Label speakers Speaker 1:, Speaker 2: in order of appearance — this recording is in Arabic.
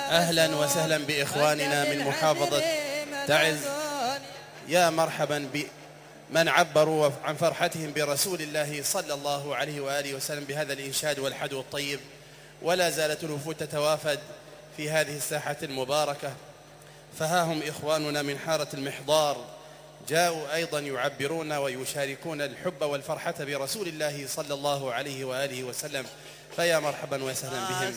Speaker 1: أهلا وسهلا بإخواننا من محافظة تعز. يا مرحبا بمن عبروا عن فرحتهم برسول الله صلى الله عليه وآله وسلم بهذا الإنشاد والحدو الطيب. ولا زالت الوفود تتوافد في هذه الساحة المباركة، فها هم إخواننا من حارة المحضار جاءوا أيضا يعبرون ويشاركون الحب والفرحة برسول الله صلى الله عليه وآله وسلم، فيا مرحبا وسهلا بهم.